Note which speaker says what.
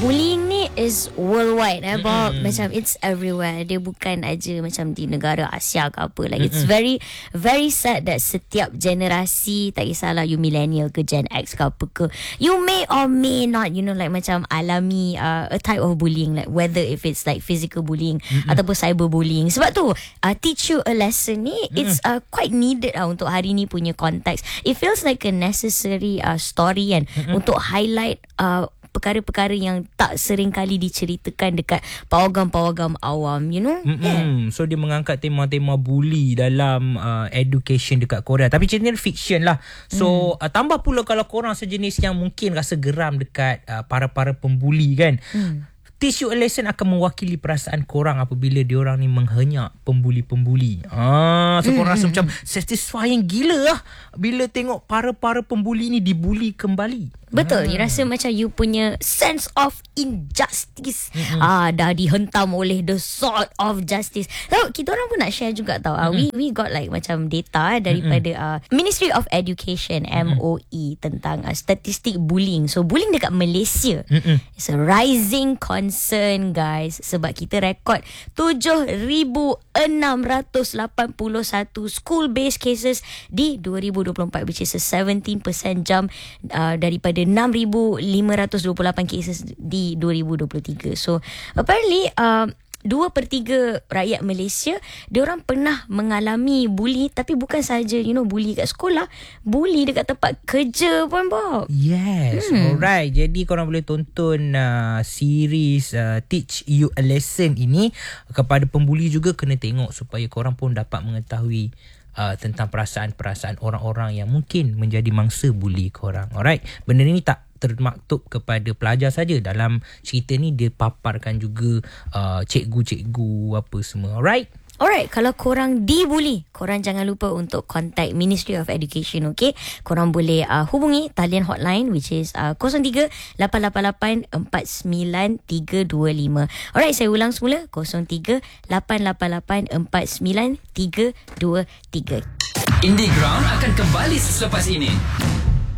Speaker 1: Bullying ni is worldwide Bob. Macam it's everywhere. Dia bukan aja macam di negara Asia ke apa. Like it's very very sad that setiap generasi, tak kisahlah you millennial ke Gen X ke apa ke, you may or may not like macam alami a type of bullying, like whether if it's like physical bullying ataupun cyber bullying. Sebab tu teach you a lesson ni it's quite needed untuk hari ni punya konteks. It feels like a necessary story kan, untuk highlight perkara-perkara yang tak sering kali diceritakan dekat pawagam-pawagam awam, Yeah.
Speaker 2: So dia mengangkat tema-tema bully dalam education dekat Korea. Tapi cerita ni fiction lah. So tambah pula kalau korang sejenis yang mungkin rasa geram dekat para-para pembuli kan, Teach You a Lesson akan mewakili perasaan korang apabila diorang ni menghenyak pembuli-pembuli. So korang rasa macam satisfying gila lah bila tengok para-para pembuli ni dibuli kembali.
Speaker 1: Betul, you rasa macam you punya sense of injustice dah dihentam oleh the sword of justice. So kita orang pun nak share juga tau. We got like macam data daripada Ministry of Education, MOE, tentang statistik bullying. So bullying dekat Malaysia is a rising concern guys, sebab kita rekod 7,681 school-based cases di 2024, which is a 17% jump daripada 6,528 cases di 2023. So apparently 2/3 rakyat Malaysia, diorang pernah mengalami bully. Tapi bukan saja bully kat sekolah, bully dekat tempat kerja pun Bob.
Speaker 2: Yes. Alright, jadi korang boleh tonton series Teach You a Lesson ini. Kepada pembuli juga kena tengok supaya korang pun dapat mengetahui tentang perasaan-perasaan orang-orang yang mungkin menjadi mangsa buli korang. Alright, benda ni tak termaktub kepada pelajar saja. Dalam cerita ni dia paparkan juga cikgu-cikgu apa semua. Alright,
Speaker 1: kalau korang dibuli, korang jangan lupa untuk contact Ministry of Education, okay? Korang boleh hubungi talian hotline which is 03-888-49325. Alright, saya ulang semula, 03-888-49323.
Speaker 3: Indie Ground akan kembali selepas ini.